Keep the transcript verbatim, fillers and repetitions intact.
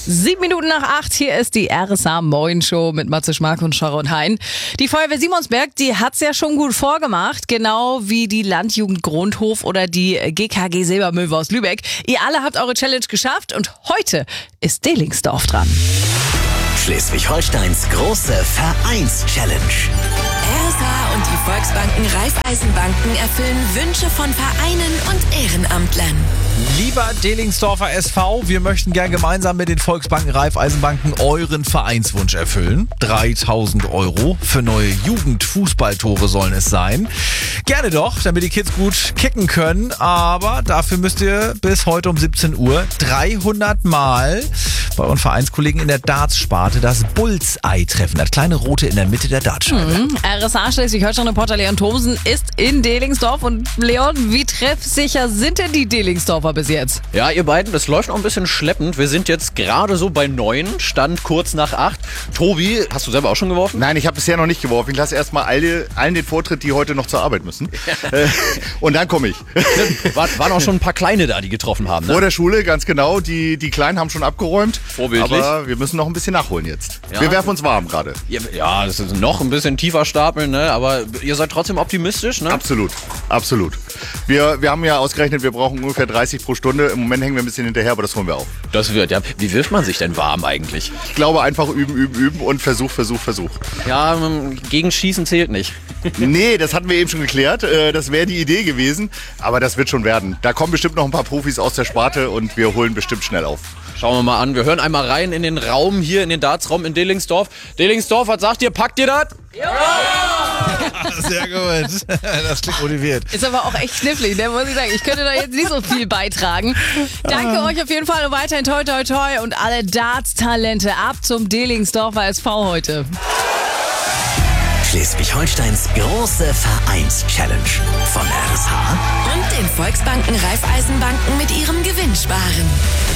Sieben Minuten nach acht, hier ist die R S A Moin Show mit Matze Schmark und Sharon Hein. Die Feuerwehr Simonsberg, die hat's ja schon gut vorgemacht, genau wie die Landjugend Grundhof oder die G K G Silbermöwe aus Lübeck. Ihr alle habt eure Challenge geschafft und heute ist Delingsdorf dran. Schleswig-Holsteins große Vereins-Challenge. R S A und die Volksbanken Raiffeisenbanken erfüllen Wünsche von Vereinen und Ehrenamtlern. Lieber Delingsdorfer S V, wir möchten gern gemeinsam mit den Volksbanken Raiffeisenbanken euren Vereinswunsch erfüllen. dreitausend Euro für neue Jugendfußballtore sollen es sein. Gerne doch, damit die Kids gut kicken können, aber dafür müsst ihr bis heute um siebzehn Uhr dreihundert Mal bei euren Vereinskollegen in der Dartsparte das Bullseye treffen. Das kleine Rote in der Mitte der Dartscheibe. Mhm. R S A Schleswig-Holstein-Reporter Leon Thomsen ist in Delingsdorf. Und Leon, wie treffsicher sind denn die Delingsdorfer bis jetzt? Ja, ihr beiden, das läuft noch ein bisschen schleppend. Wir sind jetzt gerade so bei neun, Stand kurz nach acht. Tobi, hast du selber auch schon geworfen? Nein, ich habe bisher noch nicht geworfen. Ich lasse erstmal alle, allen den Vortritt, die heute noch zur Arbeit müssen. äh, und dann komme ich. War, waren auch schon ein paar Kleine da, die getroffen haben. Ne? Vor der Schule, ganz genau. Die, die Kleinen haben schon abgeräumt. Vorbildlich. Aber wir müssen noch ein bisschen nachholen jetzt. Ja. Wir werfen uns warm gerade. Ja, das ist noch ein bisschen tiefer stapeln, ne? Aber ihr seid trotzdem optimistisch, ne? Absolut, absolut. Wir, wir haben ja ausgerechnet, wir brauchen ungefähr dreißig pro Stunde. Im Moment hängen wir ein bisschen hinterher, aber das holen wir auf. Das wird, ja. Wie wirft man sich denn warm eigentlich? Ich glaube einfach üben, üben, üben und Versuch, Versuch, Versuch. Ja, Gegenschießen zählt nicht. Nee, das hatten wir eben schon geklärt. Das wäre die Idee gewesen, aber das wird schon werden. Da kommen bestimmt noch ein paar Profis aus der Sparte und wir holen bestimmt schnell auf. Schauen wir mal an. Wir hören einmal rein in den Raum hier, in den Dartsraum in Delingsdorf. Delingsdorf, was sagt ihr? Packt ihr das? Ja! Sehr gut. Das klingt motiviert. Ist aber auch echt knifflig, ne? Muss ich sagen. Ich könnte da jetzt nicht so viel beitragen. Danke euch auf jeden Fall und weiterhin toi toi toi und alle Darts-Talente ab zum Delingsdorfer S V heute. Schleswig-Holsteins große Vereins-Challenge von R S A Und den Volksbanken Raiffeisenbanken mit ihrem Gewinnsparen.